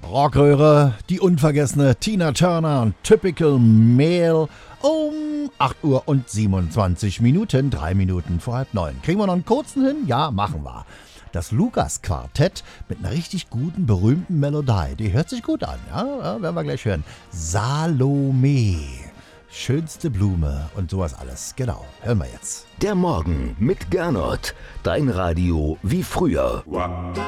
Rockröhre, die unvergessene Tina Turner und Typical Male um 8 Uhr und 27 Minuten, 3 Minuten vor 8:30. Kriegen wir noch einen kurzen hin? Ja, machen wir. Das Lukas-Quartett mit einer richtig guten, berühmten Melodie. Die hört sich gut an, ja, werden wir gleich hören. Salome, schönste Blume und sowas alles. Genau, hören wir jetzt. Der Morgen mit Gernot. Dein Radio wie früher.